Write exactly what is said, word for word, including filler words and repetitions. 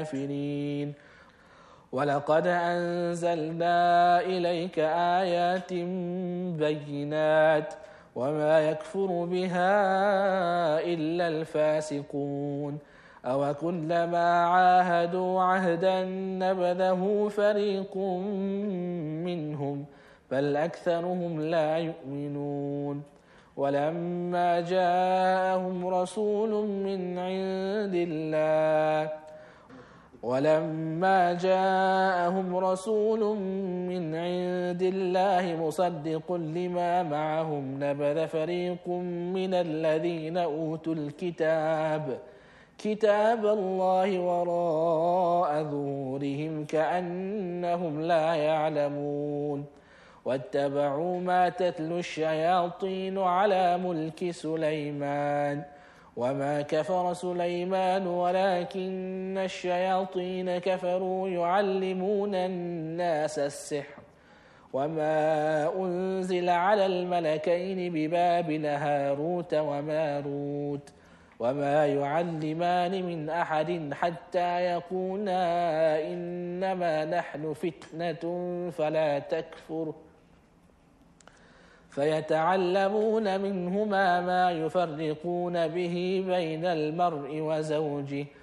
الكافرين ولقد أنزلنا إليك آيات بينات وما يكفر بها إلا الفاسقون أو كلما عاهدوا عهدا نبذه فريق منهم بل أكثرهم لا يؤمنون ولما جاءهم رسول من عند الله ولما جاءهم رسول من عند الله مصدق لما معهم نبذ فريق من الذين أوتوا الكتاب كتاب الله وراء ظهورهم كأنهم لا يعلمون واتبعوا ما تتلو الشياطين على ملك سليمان وما كفر سليمان ولكن الشياطين كفروا يعلمون الناس السحر وما أنزل على الملكين ببابل هاروت وماروت وما يعلمان من أحد حتى يقولا إنما نحن فتنة فلا تكفر فيتعلمون منهما ما يفرقون به بين المرء وزوجه